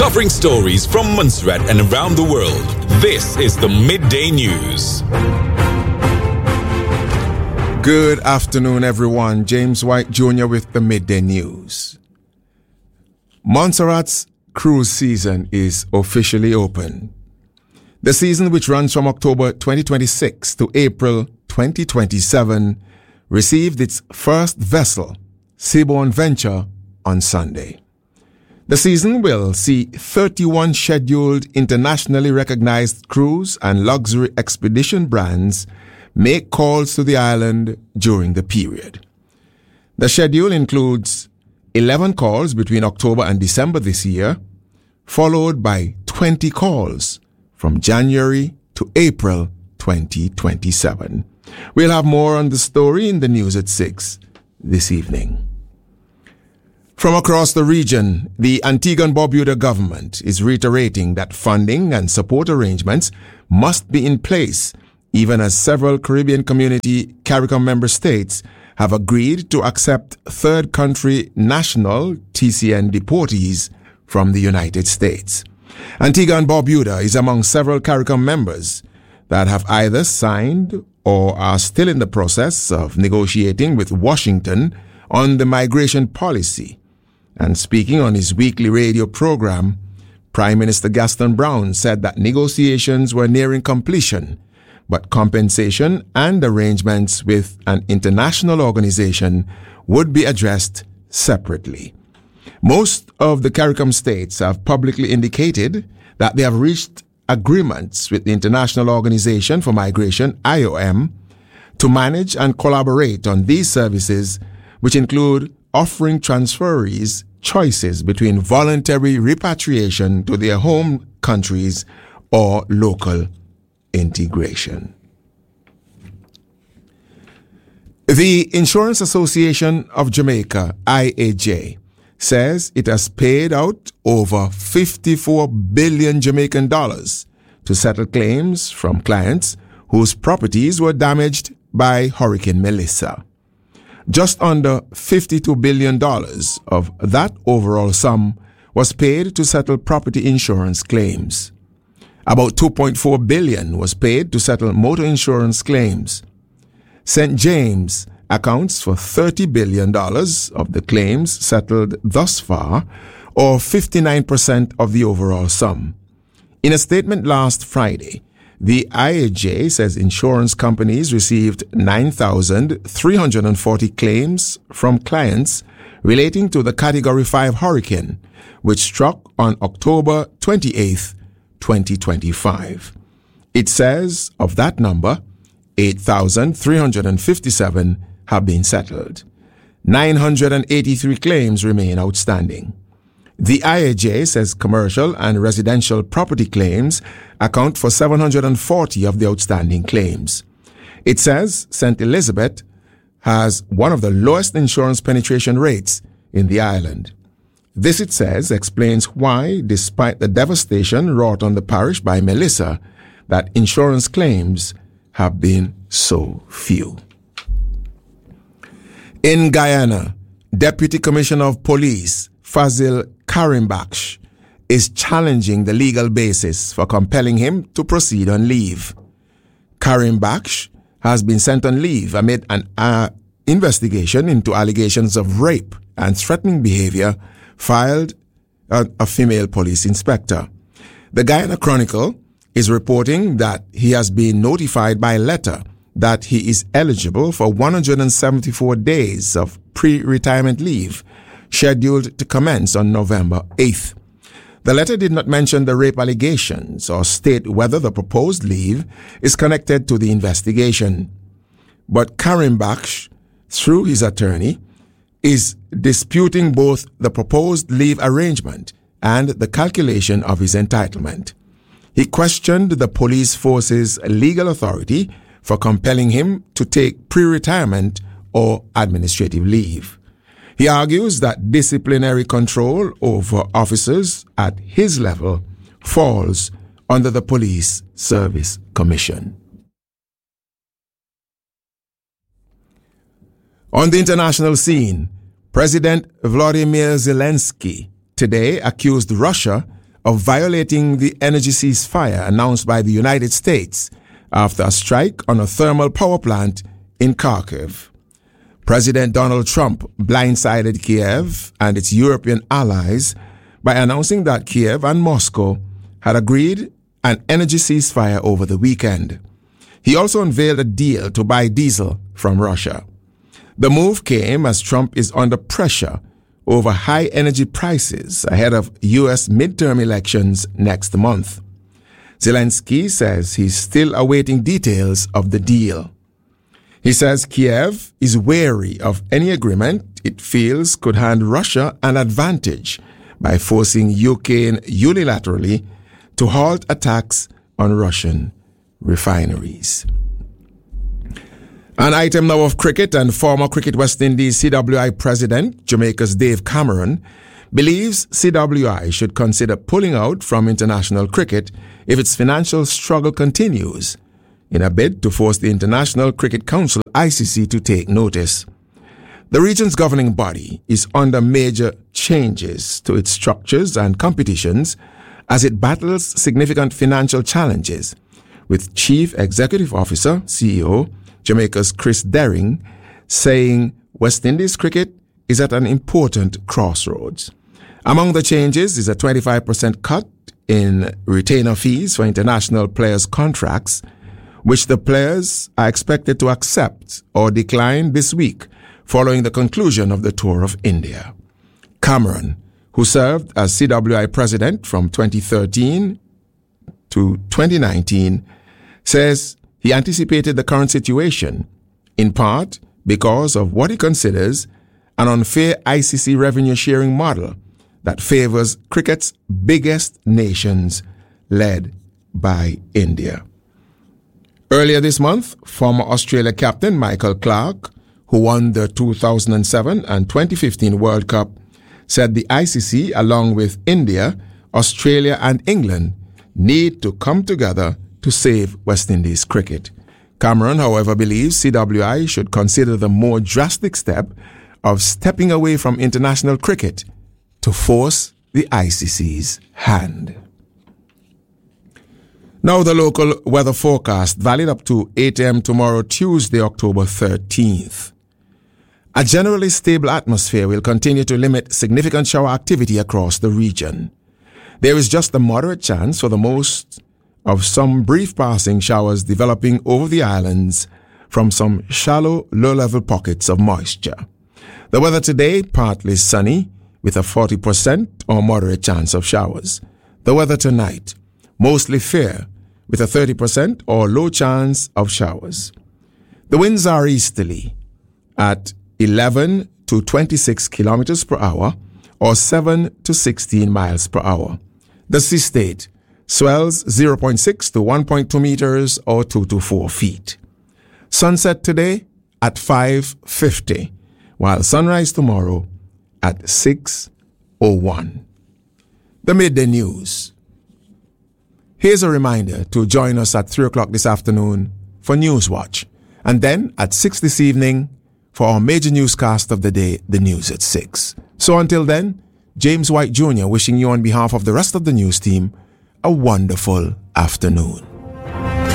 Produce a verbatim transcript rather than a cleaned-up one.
Covering stories from Montserrat and around the world. This is the Midday News. Good afternoon, everyone. James White Junior with the Midday News. Montserrat's cruise season is officially open. The season, which runs from October twenty twenty-six to April twenty twenty-seven, received its first vessel, Seabourn Venture, on Sunday. The season will see thirty-one scheduled internationally recognized cruise and luxury expedition brands make calls to the island during the period. The schedule includes eleven calls between October and December this year, followed by twenty calls from January to April twenty twenty-seven. We'll have more on the story in the news at six this evening. From across the region, the Antigua and Barbuda government is reiterating that funding and support arrangements must be in place, even as several Caribbean Community CARICOM member states have agreed to accept third country national T C N deportees from the United States. Antigua and Barbuda is among several CARICOM members that have either signed or are still in the process of negotiating with Washington on the migration policy. And speaking on his weekly radio program, Prime Minister Gaston Brown said that negotiations were nearing completion, but compensation and arrangements with an international organization would be addressed separately. Most of the CARICOM states have publicly indicated that they have reached agreements with the International Organization for Migration, I O M, to manage and collaborate on these services, which include offering transferees choices between voluntary repatriation to their home countries or local integration. The Insurance Association of Jamaica, I A J, says it has paid out over fifty-four billion Jamaican dollars to settle claims from clients whose properties were damaged by Hurricane Melissa. Just under fifty-two billion dollars of that overall sum was paid to settle property insurance claims. About two point four billion dollars was paid to settle motor insurance claims. Saint James accounts for thirty billion dollars of the claims settled thus far, or fifty-nine percent of the overall sum. In a statement last Friday, the I A J says insurance companies received nine thousand three hundred forty claims from clients relating to the Category five hurricane, which struck on October twenty-eighth, twenty twenty-five. It says of that number, eight thousand three hundred fifty-seven have been settled. nine hundred eighty-three claims remain outstanding. The I A J says commercial and residential property claims account for seven hundred forty of the outstanding claims. It says Saint Elizabeth has one of the lowest insurance penetration rates in the island. This, it says, explains why, despite the devastation wrought on the parish by Melissa, that insurance claims have been so few. In Guyana, Deputy Commissioner of Police Fazil Karimbakhsh is challenging the legal basis for compelling him to proceed on leave. Karimbakhsh has been sent on leave amid an uh, investigation into allegations of rape and threatening behavior filed uh, a female police inspector. The Guyana Chronicle is reporting that he has been notified by letter that he is eligible for one hundred seventy-four days of pre-retirement leave, scheduled to commence on November eighth. The letter did not mention the rape allegations or state whether the proposed leave is connected to the investigation. But Karimbakhsh, through his attorney, is disputing both the proposed leave arrangement and the calculation of his entitlement. He questioned the police force's legal authority for compelling him to take pre-retirement or administrative leave. He argues that disciplinary control over officers at his level falls under the Police Service Commission. On the international scene, President Volodymyr Zelensky today accused Russia of violating the energy ceasefire announced by the United States after a strike on a thermal power plant in Kharkiv. President Donald Trump blindsided Kiev and its European allies by announcing that Kiev and Moscow had agreed an energy ceasefire over the weekend. He also unveiled a deal to buy diesel from Russia. The move came as Trump is under pressure over high energy prices ahead of U S midterm elections next month. Zelensky says he's still awaiting details of the deal. He says Kiev is wary of any agreement it feels could hand Russia an advantage by forcing Ukraine unilaterally to halt attacks on Russian refineries. An item now of cricket, and former Cricket West Indies C W I President, Jamaica's Dave Cameron, believes C W I should consider pulling out from international cricket if its financial struggle continues, in a bid to force the International Cricket Council I C C to take notice. The region's governing body is under major changes to its structures and competitions as it battles significant financial challenges, with Chief Executive Officer, C E O, Jamaica's Chris Derring, saying West Indies cricket is at an important crossroads. Among the changes is a twenty-five percent cut in retainer fees for international players' contracts, which the players are expected to accept or decline this week following the conclusion of the Tour of India. Cameron, who served as C W I president from twenty thirteen to twenty nineteen, says he anticipated the current situation, in part because of what he considers an unfair I C C revenue sharing model that favors cricket's biggest nations, led by India. Earlier this month, former Australia captain Michael Clarke, who won the two thousand seven and twenty fifteen World Cup, said the I C C, along with India, Australia and England, need to come together to save West Indies cricket. Cameron, however, believes C W I should consider the more drastic step of stepping away from international cricket to force the I C C's hand. Now the local weather forecast, valid up to eight a.m. tomorrow, Tuesday, October thirteenth. A generally stable atmosphere will continue to limit significant shower activity across the region. There is just a moderate chance for the most of some brief passing showers developing over the islands from some shallow, low-level pockets of moisture. The weather today, partly sunny, with a forty percent or moderate chance of showers. The weather tonight, mostly fair, with a thirty percent or low chance of showers. The winds are easterly at eleven to twenty-six kilometers per hour or seven to sixteen miles per hour. The sea state swells zero point six to one point two meters or two to four feet. Sunset today at five fifty, while sunrise tomorrow at six oh one. The Midday News. Here's a reminder to join us at three o'clock this afternoon for Newswatch, and then at six this evening for our major newscast of the day, the news at six. So until then, James White Junior wishing you on behalf of the rest of the news team a wonderful afternoon.